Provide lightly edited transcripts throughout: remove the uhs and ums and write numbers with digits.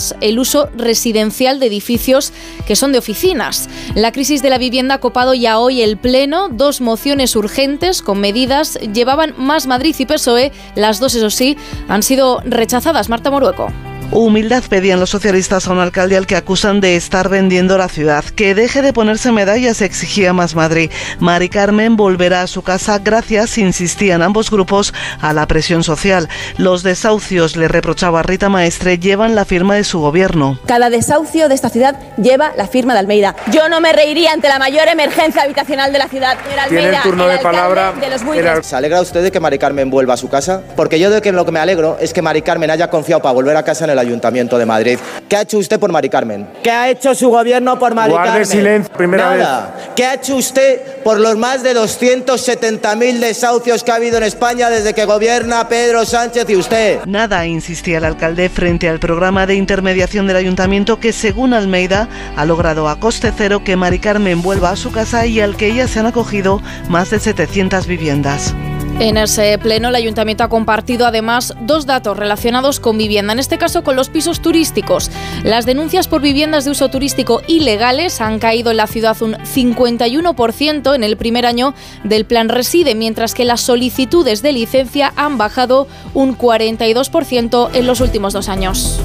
además el uso residencial de edificios que son de oficinas. La crisis de la vivienda ha copado ya hoy el Pleno. 2 mociones urgentes con medidas llevaban Más Madrid y PSOE. Las 2, eso sí, han sido rechazadas. Marta Morueco. Humildad pedían los socialistas a un alcalde al que acusan de estar vendiendo la ciudad. Que deje de ponerse medallas, exigía Más Madrid. Mari Carmen volverá a su casa gracias, insistían ambos grupos, a la presión social. Los desahucios, le reprochaba Rita Maestre, llevan la firma de su gobierno. Cada desahucio de esta ciudad lleva la firma de Almeida. Yo no me reiría ante la mayor emergencia habitacional de la ciudad. Tiene el turno de palabra. ¿Se alegra usted de que Mari Carmen vuelva a su casa? Porque yo de que lo que me alegro es que Mari Carmen haya confiado para volver a casa en el Ayuntamiento de Madrid. ¿Qué ha hecho usted por Mari Carmen? ¿Qué ha hecho su gobierno por Mari Carmen? Guarde silencio, primera Nada. vez. ¿Qué ha hecho usted por los más de 270.000 desahucios que ha habido en España desde que gobierna Pedro Sánchez y usted? Nada, insistía el alcalde frente al programa de intermediación del Ayuntamiento que, según Almeida, ha logrado a coste cero que Mari Carmen vuelva a su casa y al que ella se han acogido más de 700 viviendas. En ese pleno, el Ayuntamiento ha compartido además 2 datos relacionados con vivienda, en este caso con los pisos turísticos. Las denuncias por viviendas de uso turístico ilegales han caído en la ciudad un 51% en el primer año del Plan Reside, mientras que las solicitudes de licencia han bajado un 42% en los últimos 2 años.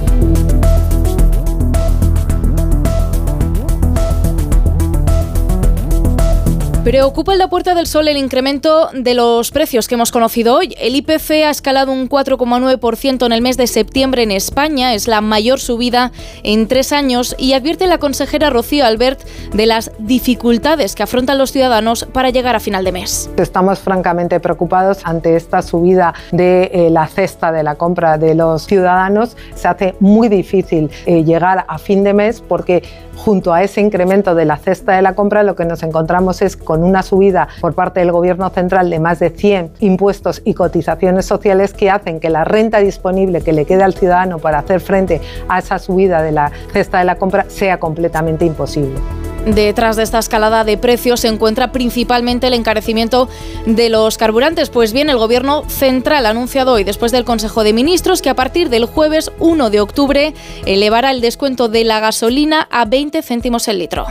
Preocupa en la Puerta del Sol el incremento de los precios que hemos conocido hoy. El IPC ha escalado un 4,9% en el mes de septiembre en España. Es la mayor subida en 3 años y advierte la consejera Rocío Albert de las dificultades que afrontan los ciudadanos para llegar a final de mes. Estamos francamente preocupados ante esta subida de la cesta de la compra de los ciudadanos. Se hace muy difícil llegar a fin de mes porque junto a ese incremento de la cesta de la compra lo que nos encontramos es con una subida por parte del Gobierno central de más de 100 impuestos y cotizaciones sociales que hacen que la renta disponible que le quede al ciudadano para hacer frente a esa subida de la cesta de la compra sea completamente imposible. Detrás de esta escalada de precios se encuentra principalmente el encarecimiento de los carburantes. Pues bien, el Gobierno central ha anunciado hoy, después del Consejo de Ministros, que a partir del jueves 1 de octubre elevará el descuento de la gasolina a 20 céntimos el litro.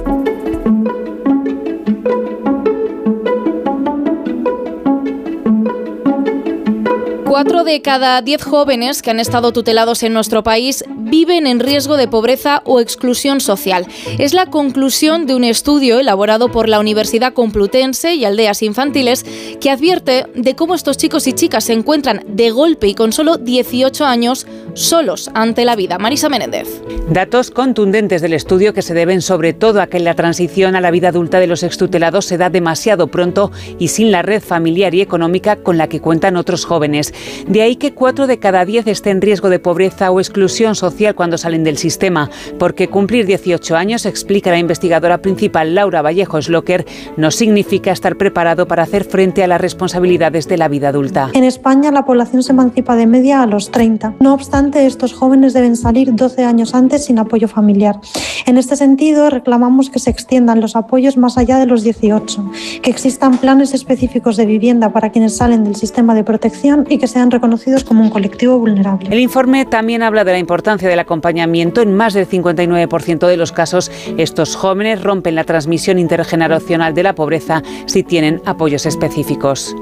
Cuatro de cada 10 jóvenes que han estado tutelados en nuestro país viven en riesgo de pobreza o exclusión social. Es la conclusión de un estudio elaborado por la Universidad Complutense y Aldeas Infantiles que advierte de cómo estos chicos y chicas se encuentran de golpe y con solo 18 años solos ante la vida. Marisa Menéndez. Datos contundentes del estudio que se deben sobre todo a que la transición a la vida adulta de los extutelados se da demasiado pronto y sin la red familiar y económica con la que cuentan otros jóvenes. De ahí que 4 de cada 10 estén en riesgo de pobreza o exclusión social cuando salen del sistema, porque cumplir 18 años, explica la investigadora principal Laura Vallejo Slocker, no significa estar preparado para hacer frente a las responsabilidades de la vida adulta. En España la población se emancipa de media a los 30. No obstante, estos jóvenes deben salir 12 años antes sin apoyo familiar. En este sentido, reclamamos que se extiendan los apoyos más allá de los 18, que existan planes específicos de vivienda para quienes salen del sistema de protección y que sean reconocidos como un colectivo vulnerable. El informe también habla de la importancia del acompañamiento. En más del 59% de los casos, estos jóvenes rompen la transmisión intergeneracional de la pobreza si tienen apoyos específicos.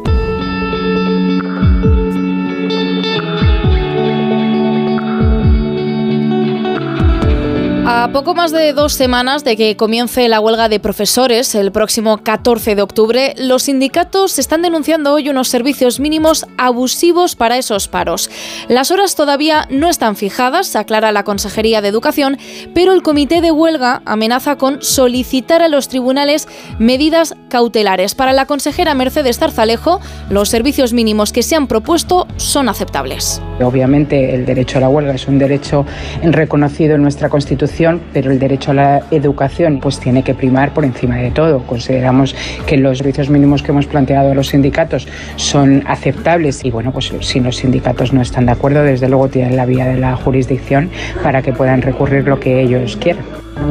A poco más de 2 semanas de que comience la huelga de profesores el próximo 14 de octubre, los sindicatos están denunciando hoy unos servicios mínimos abusivos para esos paros. Las horas todavía no están fijadas, aclara la Consejería de Educación, pero el comité de huelga amenaza con solicitar a los tribunales medidas cautelares. Para la consejera Mercedes Zarzalejo, los servicios mínimos que se han propuesto son aceptables. Obviamente el derecho a la huelga es un derecho reconocido en nuestra Constitución, pero el derecho a la educación pues tiene que primar por encima de todo. Consideramos que los servicios mínimos que hemos planteado a los sindicatos son aceptables y bueno, pues si los sindicatos no están de acuerdo, desde luego tienen la vía de la jurisdicción para que puedan recurrir lo que ellos quieran.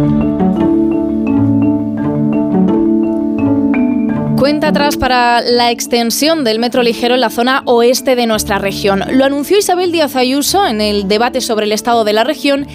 Cuenta atrás para la extensión del metro ligero en la zona oeste de nuestra región. Lo anunció Isabel Díaz Ayuso en el debate sobre el estado de la región